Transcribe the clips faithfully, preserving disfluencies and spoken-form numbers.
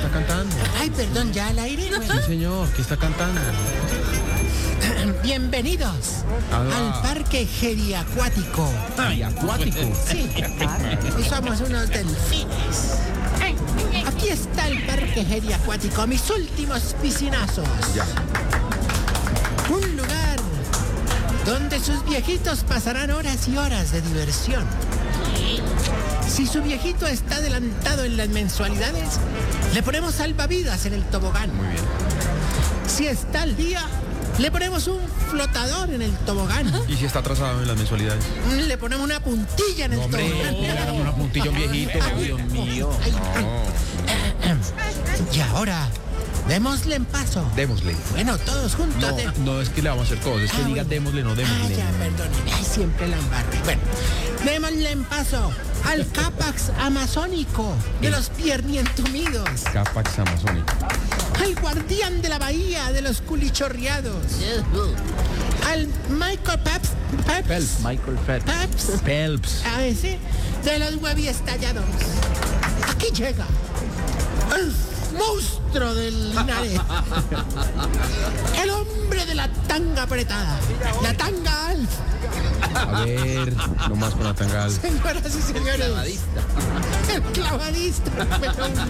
está cantando? Ay, perdón, ¿ya al aire? Sí, señor, ¿qué está cantando? Bienvenidos Ah. al parque geriacuático. Ay, acuático. Sí, hoy somos unos delfines. Aquí está el parque geriacuático, mis últimos piscinazos. Ya. Un lugar donde sus viejitos pasarán horas y horas de diversión. Si su viejito está adelantado en las mensualidades, le ponemos salvavidas en el tobogán. Muy bien. Si está al día, le ponemos un flotador en el tobogán. ¿Y si está atrasado en las mensualidades? Le ponemos una puntilla en el Hombre, tobogán. una puntilla a un viejito. Dios mío. Ay, ay. Y ahora, démosle en paso. Démosle. Bueno, todos juntos. No, de- no es que le vamos a hacer cosas, es que Ah, diga bueno. démosle, no Ah, démosle. ya, perdóneme. Ay, siempre la embarro. Bueno, démosle en paso al Capax amazónico de los piernientumidos. Capax amazónico. Al guardián de la bahía de los culichorreados. Al Michael Peps. Peps. Michael Phelps. Peps. Phelps. A ese de los hueviestallados. Aquí llega el monstruo del Linares. El hombre de la tanga apretada. La tanga Alf. A ver, nomás con la tangal. Señoras y señores. El clavadista. número uno.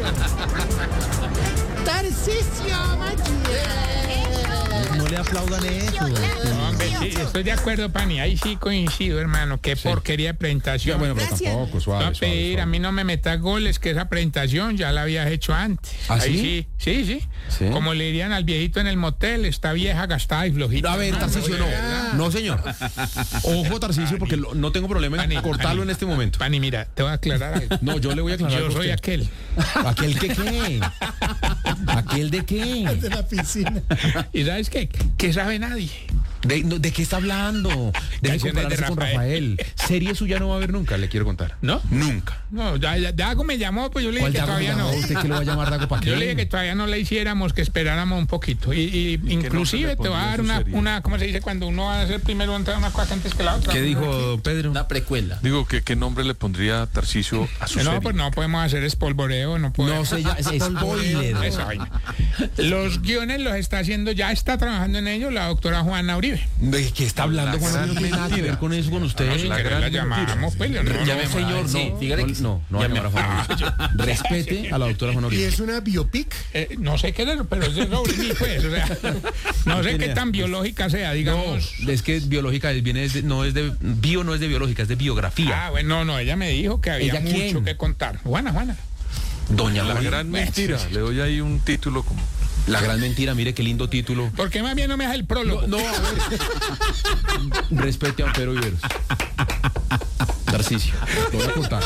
Tarcisio Machia. No le aplaudan eso. Hombre, sí, estoy de acuerdo, Pani. Ahí sí coincido, hermano. Qué porquería de presentación. Ya, bueno, pero Gracias. tampoco, Te suave, voy a suave, pedir, suave. a mí no me metas goles, que esa presentación ya la habías hecho antes. ¿Ah, Ahí sí? sí, sí, sí, ¿Sí? Como le dirían al viejito en el motel, está vieja, gastada y flojita. A ver, hermano. Tarcisio, Oye, ¿verdad? no. No, señor. Ojo, Tarcisio, porque lo- no tengo problema en Pani, cortarlo Pani, en este momento. Pani, mira, te voy a aclarar algo. No, yo le voy a aclarar. Yo algo a soy usted. aquel. ¿Aquel de qué? ¿Aquel de qué? De la piscina. ¿Y sabes qué? Que sabe nadie. ¿De, no, ¿de qué está hablando? Deje Canciones de compararse con Rafael. Rafael. Serie suya no va a haber nunca, le quiero contar. ¿No? Nunca. No, ya, ya, Dago me llamó, pues yo le dije ¿Cuál que Dago todavía llamó? no. ¿Usted qué lo va a llamar Dago para qué? Yo le dije que todavía no la hiciéramos, que esperáramos un poquito. Y, y inclusive te voy a dar una, una, ¿cómo se dice? Cuando uno va a hacer primero entrar una cosa antes que la otra. ¿Qué dijo Pedro? Una precuela. Digo, que ¿qué nombre le pondría Tarcisio a su No, serie? pues no podemos hacer espolvoreo, no No podemos. sé, ya, es spoiler. Esa vaina. Los guiones los está haciendo, ya está trabajando en ellos la doctora Juana Uribe. ¿De qué está hablando, La Juan? gran No tiene nada que ver mentira. con eso con usted. No, si la querés gran la llamamos, pues, no, no, No, no, señor, sí, no. dígale que sí. No, no, no va a llamar a Juan Uribe. Respete a la doctora Juan ¿Y Uribe. es una biopic? Eh, no sé qué es eso, pero es de sobre mí, pues. O sea, no sé qué tan biológica sea, digamos. No, es que biológica viene de- no es de bio, no es de biológica, es de biografía. Ah, bueno, no, no, ella me dijo que había ¿Ella mucho quién? que contar. Juana, Juana. Doña La Juana. gran mentira. Le doy ahí un título como... La gran mentira, mire qué lindo título. ¿Por qué más bien no me deja el prólogo? No, a ver. Respete a don Pedro Viveros. Tarcisio, lo voy a contar.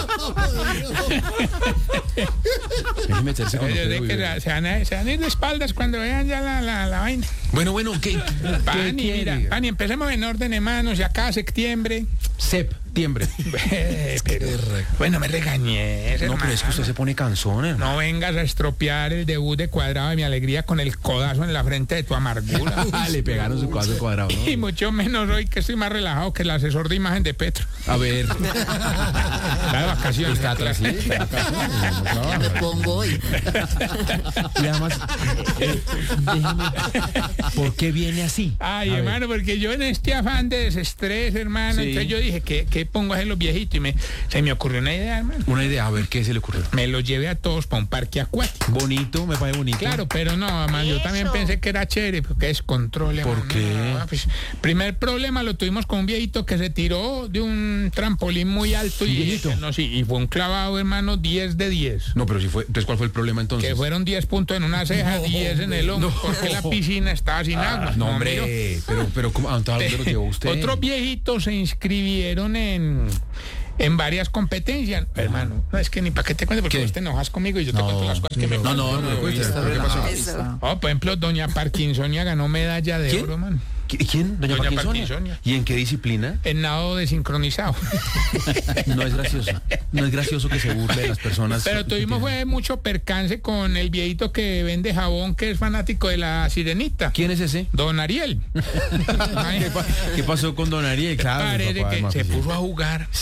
Déjeme meterse con don Yo sé Pedro que Viveros. se van, a, se van a ir de espaldas cuando vean ya la, la, la vaina. Bueno, bueno, ¿qué? Pani, mira, Pani, empecemos en orden, hermanos, ya acá septiembre. Septiembre. Eh, pero, bueno, me regañé. No, pero es que usted se pone cansón, hermano. No vengas a estropear el debut de Cuadrado de mi alegría con el codazo en la frente de tu amargura. Ah, le pegaron su cuadro cuadrado, Y ¿no? mucho menos hoy que estoy más relajado que el asesor de imagen de Petro. A ver. Está de vacaciones. Está atrás, sí, está de vacaciones, no Ya trabaja. me pongo hoy. Y además, eh, déjeme, ¿por qué viene así? Ay, A ver. hermano, porque yo en este afán de desestrés, hermano, Sí. entonces yo dije, ¿qué, qué pongo a hacer los viejitos? Y me, se me ocurrió una idea, hermano. Una idea, a ver, ¿qué se le ocurrió? Me los llevé a todos para un parque acuático. Bonito, me parece bonito. Claro, pero no, además yo también pensé que era chévere, porque es control. ¿Por hermano. qué? No, pues, primer problema lo tuvimos con un viejito que se tiró de un trampolín muy alto. Y, ¿Viejito? no, sí, y fue un clavado, hermano, diez de diez. No, pero si fue, entonces, ¿cuál fue el problema entonces? Que fueron diez puntos en una ceja, diez en el hombro, no. porque la piscina estaba sin agua. No, miro. hombre, pero, pero, ¿cómo? ¿A dónde lo llevó usted? Otros viejitos se inscribieron en, en varias competencias. Hermano, no es que ni para qué te cuento, porque ¿Qué? vos te enojas conmigo y yo te cuento las cosas que me No, no, no, no, cuente, Está ¿pero qué pasó? relajado. Oh, por ejemplo, doña Parkinsonia ganó medalla de ¿Quién? oro, man. ¿Qui- ¿Quién? ¿Doña, Doña Parkinsonia? Parkinsonia. ¿Y en qué disciplina? En nado desincronizado. No es gracioso. No es gracioso que se burle de las personas. Pero que tuvimos tienen- fue mucho percance con el viejito que vende jabón, que es fanático de la sirenita. ¿Quién es ese? Don Ariel. ¿Qué, pa- qué pasó con don Ariel? Claro, el Parece papá de que Mafe, se sí. puso a jugar Sí.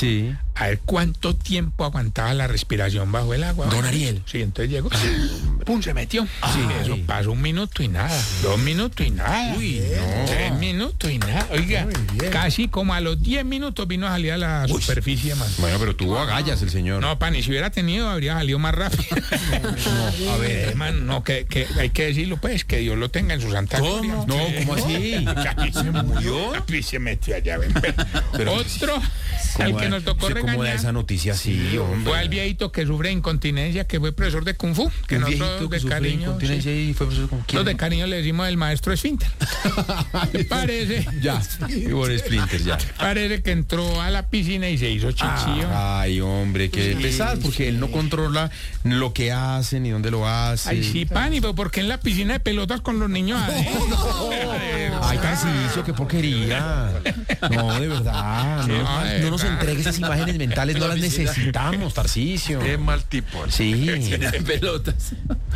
a ver cuánto tiempo aguantaba la respiración bajo el agua. Don Ariel. Sí, entonces llegó, pum, se metió. Sí, eso pasó un minuto y nada, dos minutos y nada, Uy, no. tres minutos y nada. Oiga, casi como a los diez minutos vino a salir a la Uy. superficie, man. Bueno, pero tuvo agallas el señor. No, pan, y si hubiera tenido, habría salido más rápido. No, a ver, man, no, que, que hay que decirlo, pues, que Dios lo tenga en su santa gloria. ¿Cómo? No, ¿cómo así? Casi se murió. Y se metió allá, ven, ven. Pero, Otro, al que nos tocó ¿Cómo da regañar, esa noticia así, hombre? fue al viejito que sufre incontinencia, que fue profesor de Kung Fu, que Un nosotros viejito que de sufre cariño, incontinencia y fue profesor como nosotros de cariño le decimos el maestro Esfínter. ¿Te parece? Ya, y por Splinter, ya. Parece que entró a la piscina y se hizo chichillo. Ay, hombre, qué Sí, pesado, porque él no controla lo que hace ni dónde lo hace. Ay, sí, pan, y pero ¿por qué en la piscina de pelotas con los niños adentro? Ay, Tarcisio, qué porquería. No, de verdad. Sí, No, no, de no nos verdad. entregue esas imágenes mentales, no las necesitamos, Tarcisio. Qué mal tipo. Sí. pelotas.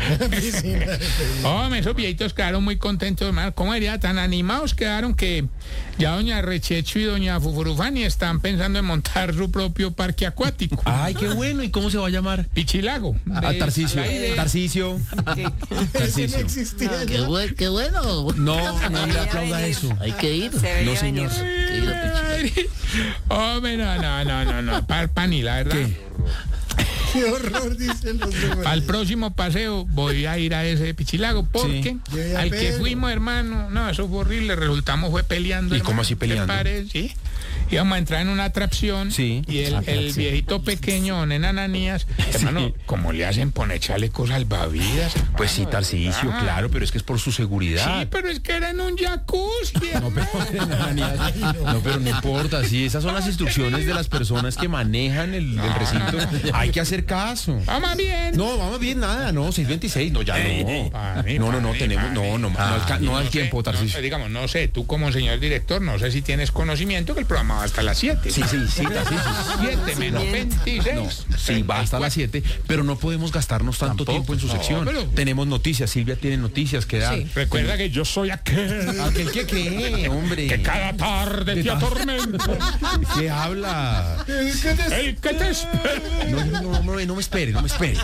Hombre, esos viejitos quedaron muy contentos, hermano. ¿Cómo diría? Tan animados quedaron que ya doña Rechecho y doña Fufurufani están pensando en montar su propio parque acuático. Ay, qué bueno. ¿Y cómo se va a llamar? Pichilago. A Tarcisio. Al aire. Tarcisio. Tarcisio. Qué, buen, qué bueno. No, no le aplauda eso. Hay que ir. No, señor. Hay que ir a Pichilago. Hombre, no, no, no, no, no. Para Pani, la verdad. Qué horror, dicen los demás. Al próximo paseo voy a ir a ese Pichilago porque Yo ya al que Pedro. fuimos, hermano, no, eso fue horrible, resultamos fue peleando. ¿Y hermano. cómo así peleando? ¿Te parece? Sí. Íbamos a entrar en una atracción Sí. y el, el viejito pequeño, en Ananías, hermano, como le hacen poner chalecos salvavidas, hermano, Pues sí, de Tarcisio, verdad. claro, pero es que es por su seguridad. Sí, pero es que era en un jacuzzi. No, pero, no, pero no importa, sí, esas son las instrucciones de las personas que manejan el, el recinto. Hay que hacer caso. Vamos bien. No, vamos bien, nada, no, seis veintiséis, no, ya no. Pani, No, no, no, pani, tenemos, pani. no, no, no, alca- no da el sé, tiempo, no, Tarcisio. digamos, no sé, tú como señor director, no sé si tienes conocimiento que el programa va hasta las siete. Sí, sí, sí, Tarcisio. siete menos veintiséis. No, sí, va hasta las siete, pero no podemos gastarnos tanto Tampoco, tiempo en su no, sección. pero- Tenemos noticias, Silvia tiene noticias que dar. Recuerda que yo soy aquel ¿Aquel que qué, hombre? que cada tarde te atormenta. ¿Qué habla? El que te espera. No, no, no, no, no me espere, no me espere.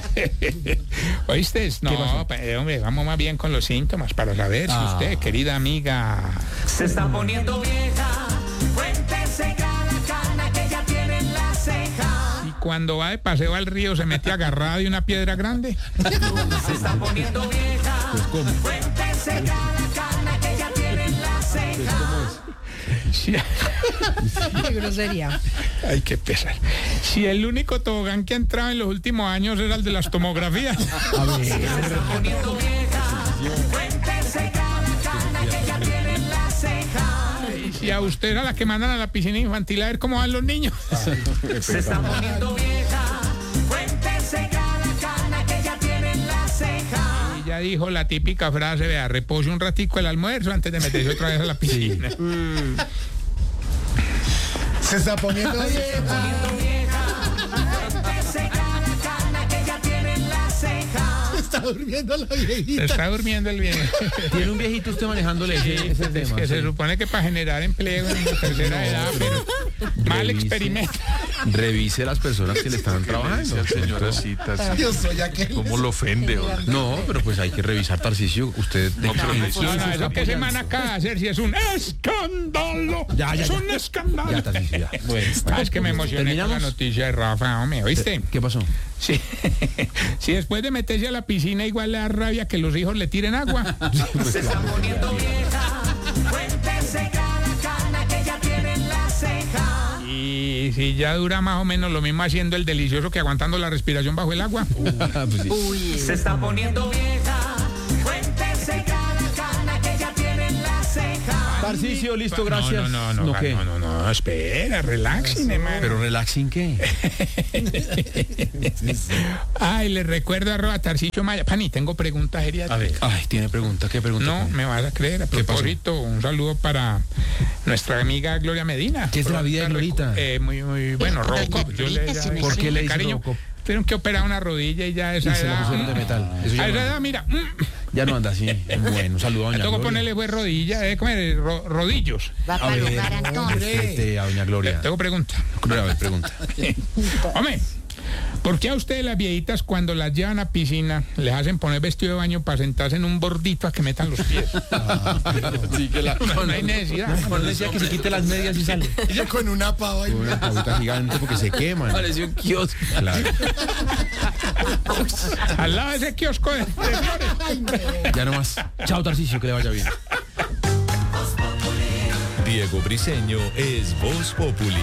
¿Oíste? No, eh, hombre, vamos más bien con los síntomas para saber si usted, querida amiga, Se está poniendo vieja, cuéntese cada cana que ya tiene en la ceja. y cuando va de paseo al río se mete agarrada de una piedra grande. Se está poniendo vieja, cuéntese cada cana que ya tiene en la ceja. Sí. Qué grosería. Ay, qué pesar. Si el único tobogán que ha entrado en los últimos años era el de las tomografías. Se está poniendo vieja, cuéntese cada cana que ya tiene en la ceja. Y si a usted era la que mandan a la piscina infantil a ver cómo van los niños. Se está poniendo vieja, cuéntese cada cana que ya tiene en la ceja. Y ya dijo la típica frase, vea, repose un ratico el almuerzo antes de meterse otra vez a la piscina. Se está poniendo vieja. Cuéntese cada cana que ya tiene en la ceja. Está durmiendo la Se viejita. está durmiendo el viejo. Tiene un viejito usted manejándole ese, ese Es tema. que se sí. supone que para generar empleo en la tercera edad, pero mal Revise. experimento. Revise las personas que le están Dice trabajando. al señor así, Tarcisio. Yo soy aquel. ¿Cómo lo ofende? hombre? No, pero pues hay que revisar, Tarcisio. Usted de No, pero quién- le- quién No, se no, está eso que se apoyando? man acá a hacer si es un escándalo. Ya, ya, es ya. un escándalo. Ya, Tarcisio, ya. Bueno, Ah, es que me emocioné con la ¿terminamos? noticia de Rafa, hombre, ¿oíste? ¿Qué pasó? Sí. Si después de meterse a la piscina igual le da rabia que los hijos le tiren agua. Se está poniendo vieja, cuéntese cada cana que ya tiene en la ceja. Y si ya dura más o menos lo mismo haciendo el delicioso que aguantando la respiración bajo el agua. Ah, pues sí. Se está poniendo vieja, cuéntese cada cana que ya tiene en la ceja. Tarcisio, listo, gracias. No, no, no, no, ¿qué? no, no, no, espera, relaxen, hermano. Pero relaxing, ¿qué? Ay, le recuerdo a Tarcisio Maya. Pani, tengo preguntas serias. A ver. Ay, tiene pregunta, ¿qué pregunta? No, me vas a creer. A ¿Qué pasó? propósito, un saludo para nuestra amiga Gloria Medina. ¿Qué es de la vida de Glorita? Eh, muy, muy bueno, Robocop. Yo le, ya- ¿Por qué le de dice cariño. Robocop? Tuvieron que operar una rodilla y ya a Y esa se la edad. pusieron de metal. Eso A llama- esa edad, mira, mm, Ya no anda así. Bueno, un saludo a Me doña tocó Gloria. ponerle pues rodilla, eh, ¿cómo es? Ro- rodillos. Va A para ver, lugar entonces. respete a doña Gloria. Tengo pregunta. Gloria, a ver, pregunta. Hombre, ¿por qué a ustedes las viejitas cuando las llevan a piscina les hacen poner vestido de baño para sentarse en un bordito a que metan los pies? Sí, que la... No, no hay necesidad. Cuando decía que se quite las medias y sale. Ella con una pava y Una pavita gigante porque se queman. Pareció un kiosco. Claro. Al lado de ese kiosco de, de flores. Ya nomás. Chao, Tarcisio, que le vaya bien. Diego Briseño es Voz Populi.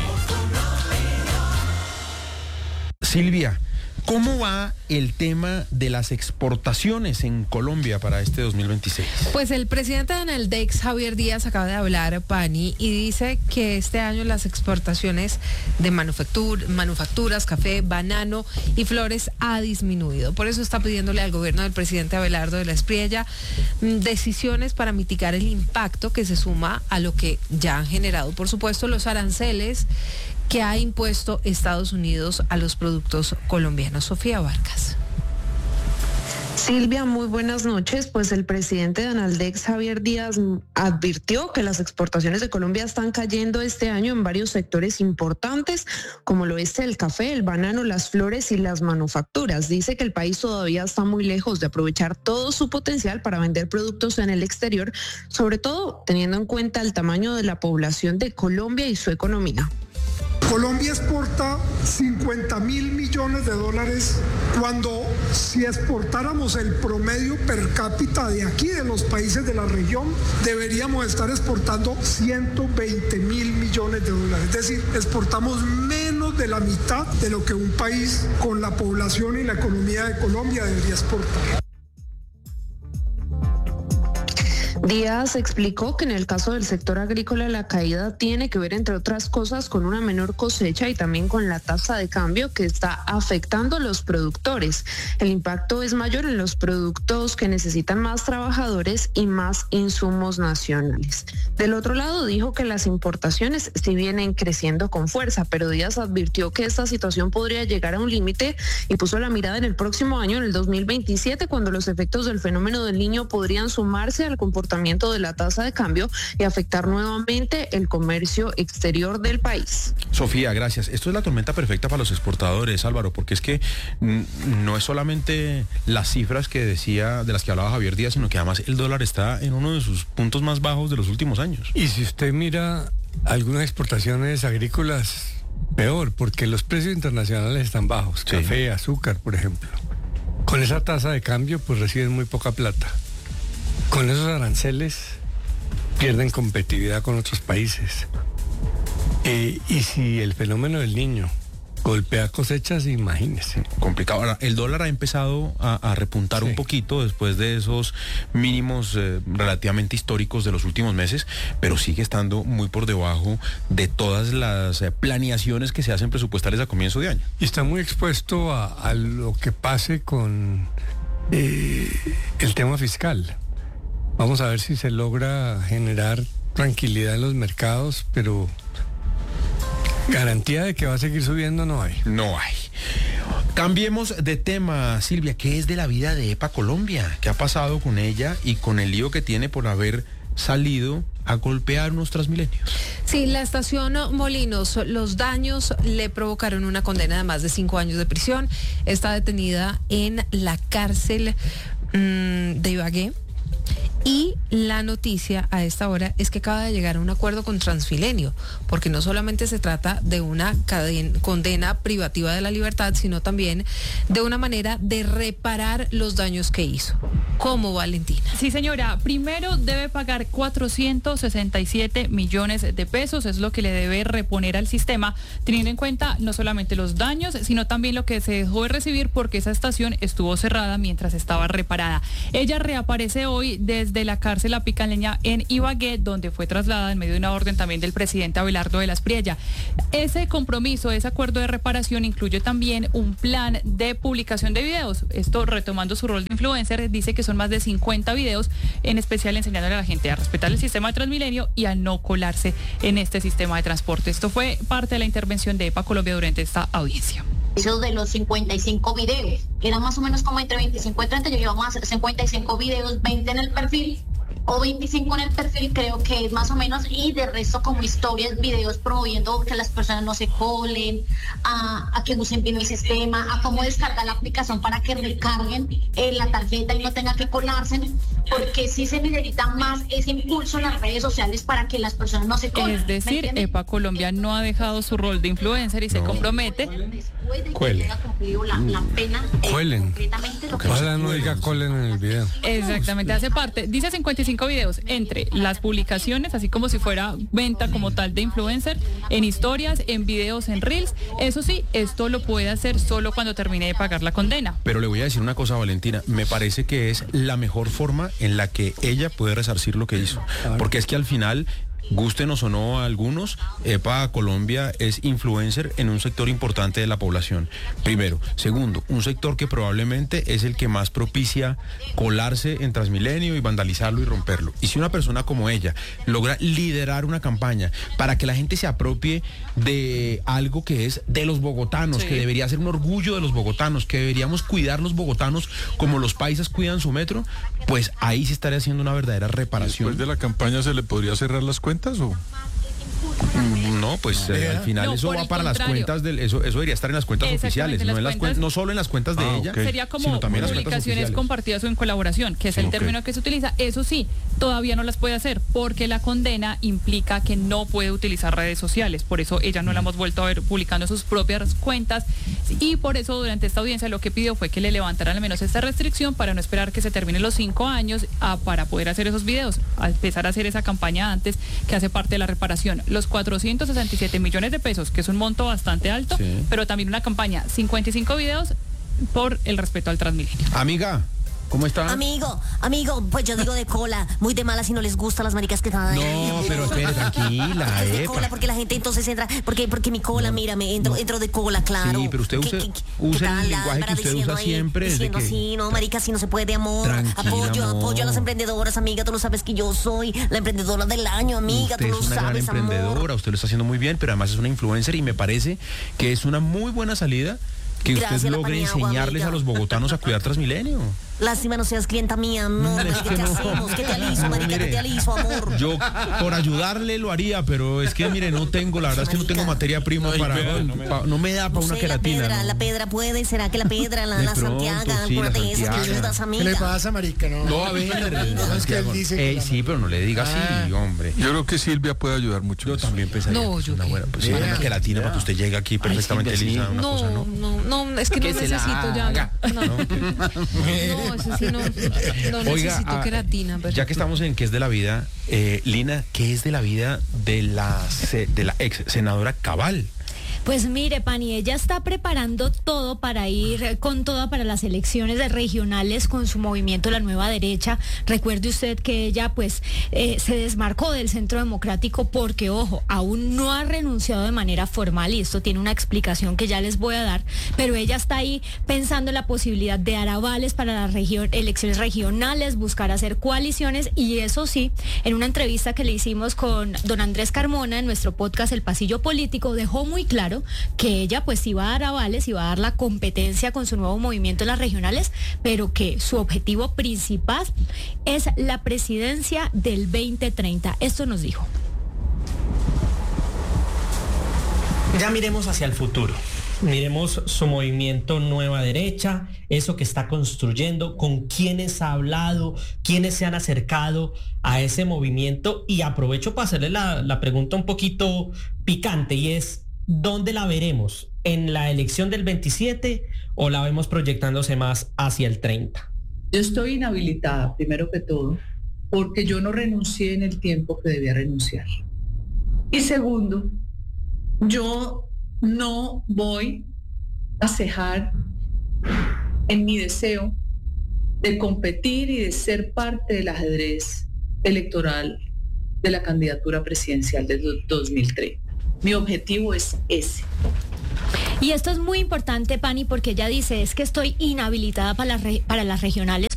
Silvia, ¿cómo va el tema de las exportaciones en Colombia para este dos mil veintiséis? Pues el presidente de Aneldex, Javier Díaz, acaba de hablar, Pani, y dice que este año las exportaciones de manufactur- manufacturas, café, banano y flores ha disminuido. Por eso está pidiéndole al gobierno del presidente Abelardo de la Espriella mm, decisiones para mitigar el impacto que se suma a lo que ya han generado, por supuesto, los aranceles que ha impuesto Estados Unidos a los productos colombianos. Sofía Vargas. Silvia, muy buenas noches. Pues el presidente de Aneldex, Javier Díaz, advirtió que las exportaciones de Colombia están cayendo este año en varios sectores importantes, como lo es el café, el banano, las flores y las manufacturas. Dice que el país todavía está muy lejos de aprovechar todo su potencial para vender productos en el exterior, sobre todo teniendo en cuenta el tamaño de la población de Colombia y su economía. Colombia exporta cincuenta mil millones de dólares cuando si exportáramos el promedio per cápita de aquí, de los países de la región, deberíamos estar exportando ciento veinte mil millones de dólares. Es decir, exportamos menos de la mitad de lo que un país con la población y la economía de Colombia debería exportar. Díaz explicó que en el caso del sector agrícola la caída tiene que ver, entre otras cosas, con una menor cosecha y también con la tasa de cambio que está afectando a los productores. El impacto es mayor en los productos que necesitan más trabajadores y más insumos nacionales. Del otro lado, dijo que las importaciones sí vienen creciendo con fuerza, pero Díaz advirtió que esta situación podría llegar a un límite y puso la mirada en el próximo año, en el dos mil veintisiete, cuando los efectos del fenómeno del Niño podrían sumarse al comportamiento de la tasa de cambio y afectar nuevamente el comercio exterior del país. Sofía, gracias. Esto es la tormenta perfecta para los exportadores, Álvaro, porque es que mm, no es solamente las cifras que decía, de las que hablaba Javier Díaz, sino que además el dólar está en uno de sus puntos más bajos de los últimos años. Y si usted mira algunas exportaciones agrícolas, peor, porque los precios internacionales están bajos, Sí. Café, azúcar, por ejemplo. Con esa tasa de cambio, pues reciben muy poca plata. Con esos aranceles pierden competitividad con otros países. Eh, y si el fenómeno del Niño golpea cosechas, imagínese. Complicado. Ahora, el dólar ha empezado a, a repuntar Sí. un poquito después de esos mínimos eh, relativamente históricos de los últimos meses, pero sigue estando muy por debajo de todas las eh, planeaciones que se hacen presupuestales a comienzo de año. Y está muy expuesto a, a lo que pase con eh, el tema fiscal. Vamos a ver si se logra generar tranquilidad en los mercados, pero garantía de que va a seguir subiendo no hay. No hay. Cambiemos de tema, Silvia. ¿Qué es de la vida de EPA Colombia? ¿Qué ha pasado con ella y con el lío que tiene por haber salido a golpear unos Transmilenios? Sí, la estación Molinos, los daños le provocaron una condena de más de cinco años de prisión. Está detenida en la cárcel mmm, de Ibagué. Y la noticia a esta hora es que acaba de llegar a un acuerdo con Transmilenio, porque no solamente se trata de una caden- condena privativa de la libertad, sino también de una manera de reparar los daños que hizo. ¿Cómo, Valentina? Sí, señora. Primero debe pagar cuatrocientos sesenta y siete millones de pesos, es lo que le debe reponer al sistema, teniendo en cuenta no solamente los daños, sino también lo que se dejó de recibir porque esa estación estuvo cerrada mientras estaba reparada. Ella reaparece hoy desde de la cárcel La Picaleña en Ibagué, donde fue trasladada en medio de una orden también del presidente Abelardo de la Espriella. Ese compromiso, ese acuerdo de reparación incluye también un plan de publicación de videos. Esto, retomando su rol de influencer, dice que son más de cincuenta videos, en especial enseñándole a la gente a respetar el sistema de Transmilenio y a no colarse en este sistema de transporte. Esto fue parte de la intervención de EPA Colombia durante esta audiencia. Eso de los cincuenta y cinco videos, que eran más o menos como entre veinticinco y treinta, yo llevaba más cincuenta y cinco videos, veinte en el perfil, o veinticinco en el perfil, creo que es más o menos, y de resto como historias, videos promoviendo que las personas no se colen, a, a que usen bien el sistema, a cómo descargar la aplicación para que recarguen eh, la tarjeta y no tenga que colarse, porque sí se necesita más ese impulso en las redes sociales para que las personas no se colen. Es decir, EPA Colombia no ha dejado su rol de influencer y no. se compromete. Cuelen. La, la pena, eh, Cuelen. Lo que Ojalá no diga Cuelen en el video. Exactamente, hace parte. Dice cincuenta y cinco videos entre las publicaciones, así como si fuera venta como tal de influencer, en historias, en videos, en reels. Eso sí, esto lo puede hacer solo cuando termine de pagar la condena. Pero le voy a decir una cosa, Valentina. Me parece que es la mejor forma en la que ella puede resarcir lo que hizo. Porque es que al final, gústenos o no a algunos, EPA Colombia es influencer en un sector importante de la población. Primero. Segundo, un sector que probablemente es el que más propicia colarse en Transmilenio y vandalizarlo y romperlo. Y si una persona como ella logra liderar una campaña para que la gente se apropie de algo que es de los bogotanos, sí. que debería ser un orgullo de los bogotanos, que deberíamos cuidar los bogotanos como los paisas cuidan su metro, pues ahí se estaría haciendo una verdadera reparación. Después de la campaña, ¿se le podría cerrar las cuentas o...? No, pues eh, al final no, eso va para las cuentas del, eso, eso debería estar en las cuentas oficiales, no, en las cuentas, no solo en las cuentas de ah, ella. Okay. Sería como publicaciones compartidas o en colaboración, que es el okay. término que se utiliza. Eso sí, todavía no las puede hacer porque la condena implica que no puede utilizar redes sociales. Por eso ella no la hemos vuelto a ver publicando sus propias cuentas y por eso durante esta audiencia lo que pidió fue que le levantaran al menos esta restricción para no esperar que se terminen los cinco años a, para poder hacer esos videos, a empezar a hacer esa campaña antes que hace parte de la reparación. Los cuatrocientos sesenta y siete millones de pesos, que es un monto bastante alto, sí. pero también una campaña, cincuenta y cinco videos por el respeto al Transmilenio. Amiga, ¿cómo está? Amigo, amigo, pues yo digo de cola, muy de mala si no les gustan las maricas que están. No, pero espere, tranquila, es de cola porque la gente entonces entra, porque porque mi cola, no, mírame, entro, no. entro de cola, claro. Sí, pero usted usa, ¿Qué, qué, usa qué el lenguaje que usted usa ahí, siempre. Diciendo que... así, no, marica, así no se puede, amor. Tranquila, apoyo, amor. apoyo a las emprendedoras, amiga, tú lo sabes que yo soy la emprendedora del año, amiga, usted tú lo es una sabes, gran emprendedora, amor. Usted lo está haciendo muy bien, pero además es una influencer y me parece que es una muy buena salida que Gracias, usted logre Paniagua, enseñarles amiga. a los bogotanos a cuidar Transmilenio. Lástima no seas clienta mía, amor. Es ¿Qué que te no. hacemos? ¿Qué te aliso, marica? Mire, ¿Qué te aliso, amor? Yo por ayudarle lo haría, pero es que mire, no tengo, la verdad es que no tengo materia prima Ay, para, vea, no me da. pa, no me da para No una sé, queratina. La pedra, ¿no? la pedra puede, ¿será que la pedra, la, De la pronto, Santiago, sí, alguna la de esas que Santiago. ayudas, amiga? ¿Qué le pasa, marica? No, No, a ver, no, es que él dice que eh, la- sí, pero no le diga así, Ah. hombre. Yo creo que Silvia puede ayudar mucho. Yo en eso. también pensaría No, que es yo una qué. buena, pues sí, Vea. una queratina para que usted llegue aquí perfectamente Silvia, sí. lisa, una No, cosa, ¿no? no, no, es que, Que no se la necesito ya. haga. No, no, no, eso sí no, no Oiga, necesito ah, queratina. Pero... ya que estamos en qué es de la vida, eh, Lina, ¿qué es de la vida de la se- de la ex senadora Cabal? Pues mire, Pani, ella está preparando todo para ir con toda para las elecciones regionales con su movimiento La Nueva Derecha. Recuerde usted que ella pues eh, se desmarcó del Centro Democrático porque, ojo, aún no ha renunciado de manera formal y esto tiene una explicación que ya les voy a dar, pero ella está ahí pensando en la posibilidad de dar avales para las región, elecciones regionales, buscar hacer coaliciones y eso sí, en una entrevista que le hicimos con don Andrés Carmona en nuestro podcast El Pasillo Político, dejó muy claro que ella pues iba a dar avales, iba a dar la competencia con su nuevo movimiento en las regionales, pero que su objetivo principal es la presidencia del veinte treinta. Esto nos dijo. Ya miremos hacia el futuro. Miremos su movimiento Nueva Derecha, eso que está construyendo, con quiénes ha hablado, quiénes se han acercado a ese movimiento. Y aprovecho para hacerle la, la pregunta un poquito picante y es, ¿dónde la veremos? ¿En la elección del veintisiete o la vemos proyectándose más hacia el treinta? Yo estoy inhabilitada, primero que todo, porque yo no renuncié en el tiempo que debía renunciar. Y segundo, yo no voy a cejar en mi deseo de competir y de ser parte del ajedrez electoral de la candidatura presidencial del dos mil treinta. Mi objetivo es ese. Y esto es muy importante, Pani, porque ella dice, es que estoy inhabilitada para las, re- para las regionales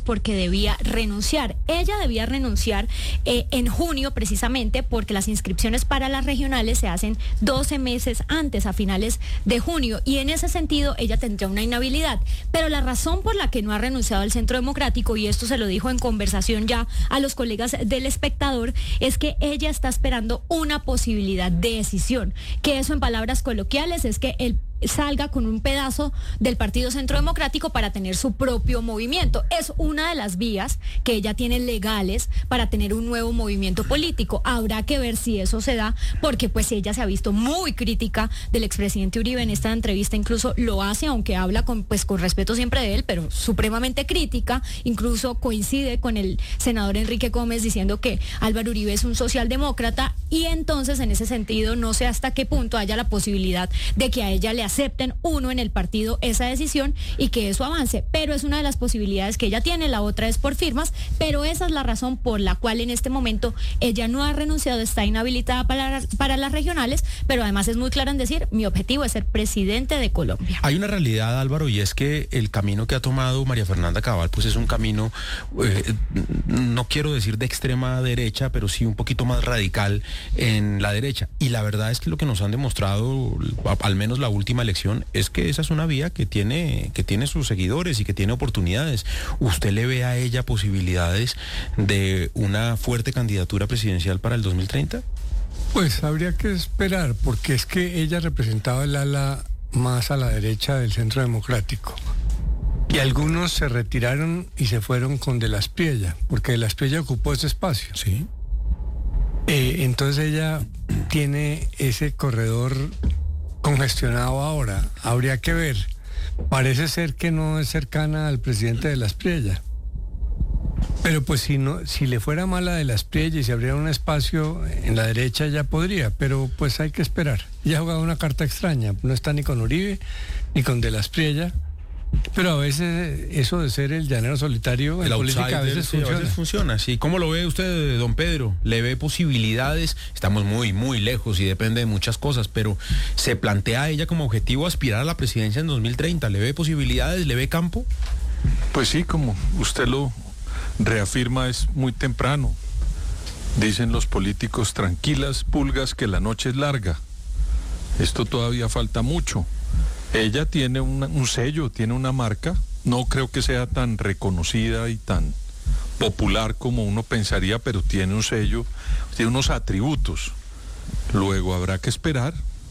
porque debía renunciar. Ella debía renunciar eh, en junio precisamente porque las inscripciones para las regionales se hacen doce meses antes, a finales de junio, y en ese sentido ella tendría una inhabilidad. Pero la razón por la que no ha renunciado al Centro Democrático, y esto se lo dijo en conversación ya a los colegas del Espectador, es que ella está esperando una posibilidad de decisión, que eso en palabras coloquiales es que el salga con un pedazo del Partido Centro Democrático para tener su propio movimiento. Es una de las vías que ella tiene legales para tener un nuevo movimiento político. Habrá que ver si eso se da, porque pues ella se ha visto muy crítica del expresidente Uribe en esta entrevista, incluso lo hace, aunque habla con, pues, con respeto siempre de él, pero supremamente crítica, incluso coincide con el senador Enrique Gómez diciendo que Álvaro Uribe es un socialdemócrata, y entonces en ese sentido no sé hasta qué punto haya la posibilidad de que a ella le acepten uno en el partido esa decisión y que eso avance, pero es una de las posibilidades que ella tiene. La otra es por firmas, pero esa es la razón por la cual en este momento ella no ha renunciado, está inhabilitada para, para las regionales, pero además es muy clara en decir, mi objetivo es ser presidente de Colombia. Hay una realidad, Álvaro, y es que el camino que ha tomado María Fernanda Cabal pues es un camino, eh, no quiero decir de extrema derecha, pero sí un poquito más radical en la derecha, y la verdad es que lo que nos han demostrado, al menos la última elección, es que esa es una vía que tiene, que tiene sus seguidores y que tiene oportunidades. ¿Usted le ve a ella posibilidades de una fuerte candidatura presidencial para el dos mil treinta? Pues habría que esperar, porque es que ella representaba el ala más a la derecha del Centro Democrático. Y algunos se retiraron y se fueron con De la Espriella, porque De la Espriella ocupó ese espacio. Sí. Eh, entonces ella tiene ese corredor congestionado ahora. Habría que ver. Parece ser que no es cercana al presidente De la Espriella. Pero pues si no, si le fuera mala De la Espriella y se abriera un espacio en la derecha, ya podría, pero pues hay que esperar. Ella ha jugado una carta extraña, no está ni con Uribe ni con De la Espriella. Pero a veces eso de ser el llanero solitario en el política a veces sí, funciona. A veces funciona, sí. ¿Cómo lo ve usted, don Pedro? ¿Le ve posibilidades? Estamos muy, muy lejos y depende de muchas cosas, pero ¿se plantea a ella como objetivo aspirar a la presidencia en dos mil treinta? ¿Le ve posibilidades? ¿Le ve campo? Pues sí, como usted lo reafirma, es muy temprano. Dicen los políticos, tranquilas pulgas, que la noche es larga. Esto todavía falta mucho. Ella tiene una, un sello, tiene una marca. No creo que sea tan reconocida y tan popular como uno pensaría, pero tiene un sello, tiene unos atributos. Luego habrá que esperar.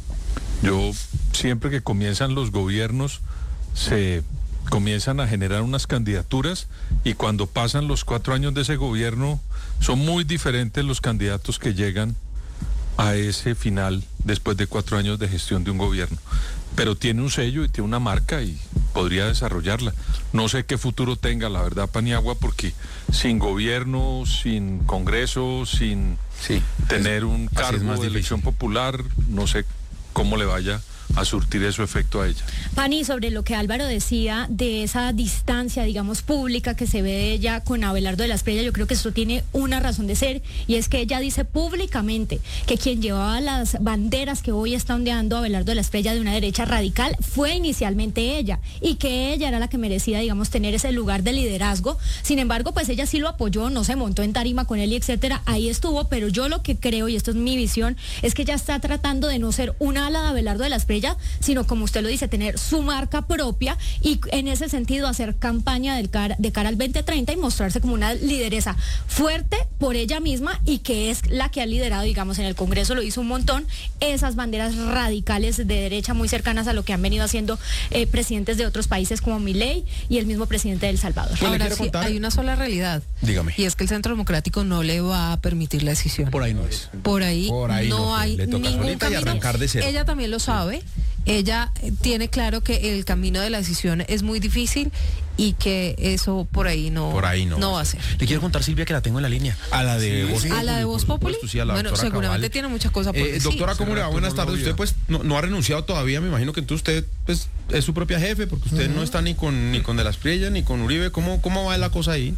Yo, siempre que comienzan los gobiernos, se comienzan a generar unas candidaturas, y cuando pasan los cuatro años de ese gobierno, son muy diferentes los candidatos que llegan a ese final después de cuatro años de gestión de un gobierno. Pero tiene un sello y tiene una marca y podría desarrollarla. No sé qué futuro tenga, la verdad, Paniagua, porque sin gobierno, sin Congreso, sin sí, tener es, un cargo de elección popular, no sé cómo le vaya a surtir eso efecto a ella. Pani, sobre lo que Álvaro decía de esa distancia, digamos, pública que se ve de ella con Abelardo de la Espriella, yo creo que esto tiene una razón de ser, y es que ella dice públicamente que quien llevaba las banderas que hoy está ondeando Abelardo de la Espriella de una derecha radical fue inicialmente ella, y que ella era la que merecía, digamos, tener ese lugar de liderazgo. Sin embargo, pues ella sí lo apoyó, no se montó en tarima con él y etcétera, ahí estuvo, pero yo lo que creo, y esto es mi visión, es que ella está tratando de no ser una ala de Abelardo de la Espriella, sino, como usted lo dice, tener su marca propia, y en ese sentido hacer campaña del cara, de cara al veinte treinta y mostrarse como una lideresa fuerte por ella misma, y que es la que ha liderado, digamos, en el Congreso lo hizo un montón, esas banderas radicales de derecha muy cercanas a lo que han venido haciendo eh, presidentes de otros países como Milei y el mismo presidente de El Salvador. Ahora sí, hay una sola realidad. Dígame. Y es que el Centro Democrático no le va a permitir la decisión. Por ahí no es. Por ahí, Por ahí no, no hay le toca ningún solita y camino. arrancar de cero. Ella también lo sabe. Ella tiene claro que el camino de la decisión es muy difícil y que eso por ahí no, por ahí no, no va a ser. Le quiero contar, Silvia, que la tengo en la línea. A la de sí, Voz sí. Populi. A la de Voz Populi. Sí, a la bueno, seguramente Cabal. tiene muchas cosas por eh, decir. Doctora, ¿cómo le va? Buenas tardes. Usted pues no, no ha renunciado todavía, me imagino que entonces usted pues es su propia jefe, porque usted uh-huh. no está ni con ni con De la Espriella ni con Uribe. ¿Cómo, cómo va la cosa ahí?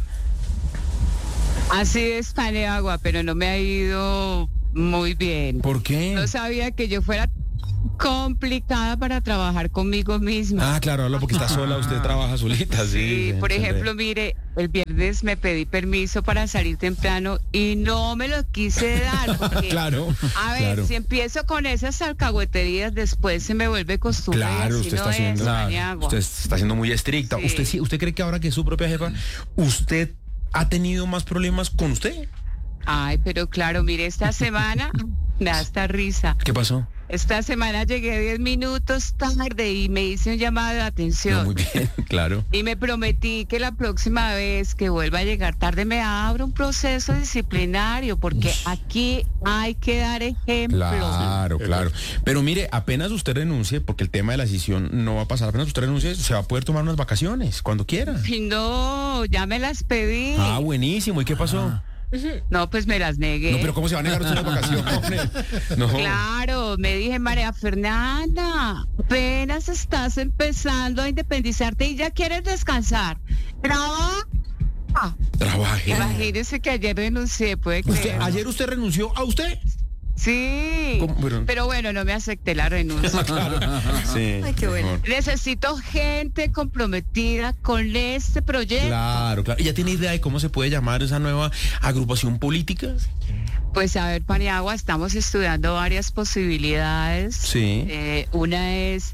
Así es, Paniagua, pero no me ha ido muy bien. ¿Por qué? No sabía que yo fuera complicada para trabajar conmigo misma. Ah, claro, hablo porque está sola, usted trabaja solita, sí. Sí, por se ejemplo, enreda. mire, el viernes me pedí permiso para salir temprano y no me lo quise dar. Porque, Claro, a ver, claro. si empiezo con esas alcahueterías, después se me vuelve costumbre. y Claro, así usted no está es, siendo, Paniagua. usted está siendo muy estricta. Sí. ¿Usted sí, usted cree que ahora que es su propia jefa, usted ha tenido más problemas con usted? Ay, pero claro, mire, esta semana me da hasta risa. ¿Qué pasó? Esta semana llegué diez minutos tarde y me hice un llamado de atención. No, muy bien, claro. Y me prometí que la próxima vez que vuelva a llegar tarde me abro un proceso disciplinario, porque aquí hay que dar ejemplo. Claro, claro. Pero mire, apenas usted renuncie, porque el tema de la decisión no va a pasar, apenas usted renuncie, se va a poder tomar unas vacaciones, cuando quiera. Y no, ya me las pedí. Ah, buenísimo. ¿Y qué pasó? No, pues me las negué. No, pero ¿cómo se va a negar usted unas vacaciones? No. Claro, me dije, María Fernanda, apenas estás empezando a independizarte y ya quieres descansar. Trabaja. Trabaje. Imagínese que ayer renuncié, puede ¿Usted, creer. ayer usted renunció a usted? Sí, ¿Cómo? Pero- pero bueno, no me acepté la renuncia. Claro. Sí. Ay, qué bueno. mejor. Necesito gente comprometida con este proyecto. Claro, claro. ¿Y ya tiene idea de cómo se puede llamar esa nueva agrupación política? Pues a ver, Paniagua, estamos estudiando varias posibilidades. Sí. Eh, una es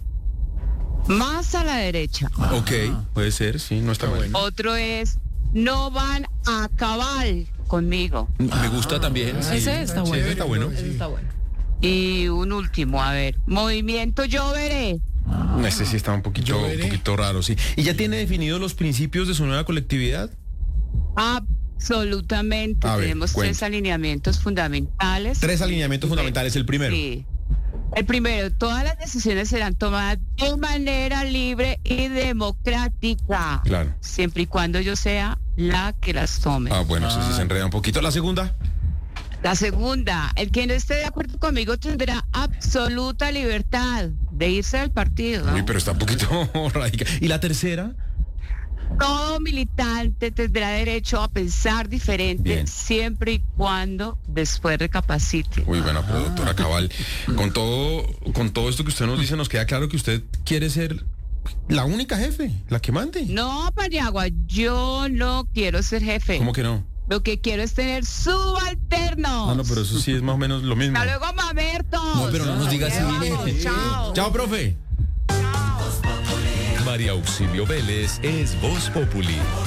más a la derecha. Ok, puede ser, sí, no está bueno. Otro es no van a cabal conmigo. Me gusta también. sí. Ese está Sí, bueno. ese está bueno. Ese está bueno. Y un último, a ver, movimiento yo veré. Ese sí está un poquito, un poquito raro, sí. ¿Y ya tiene definidos los principios de su nueva colectividad? Absolutamente. A ver, Tenemos cuente. tres alineamientos fundamentales. Tres alineamientos fundamentales. El primero. Sí. El primero, todas las decisiones serán tomadas de manera libre y democrática. Claro. Siempre y cuando yo sea la que las tome. Ah, bueno, eso sí se enreda un poquito. La segunda. La segunda, el que no esté de acuerdo conmigo tendrá absoluta libertad de irse del partido. ¿no? Uy, pero está un poquito radical. ¿Y la tercera? Todo militante tendrá derecho a pensar diferente Bien. siempre y cuando después recapacite. Uy, bueno, pero doctora Cabal, con todo, con todo esto que usted nos dice, nos queda claro que usted quiere ser la única jefe, la que mande. No, Paniagua, yo no quiero ser jefe. ¿Cómo que no? Lo que quiero es tener subalternos. Ah, no, pero eso sí es más o menos lo mismo. Hasta luego, mamertos. No, pero no nos diga así. Vamos, chao. Chao, profe. María Auxilio Vélez es Voz Populi.